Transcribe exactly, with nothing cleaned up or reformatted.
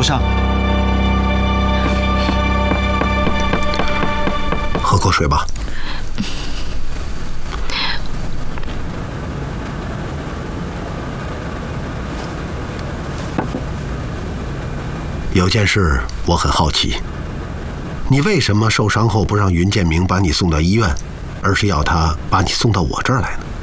上。 喝口水吧。有件事我很好奇，你为什么受伤后不让云建明把你送到医院，而是要他把你送到我这儿来呢？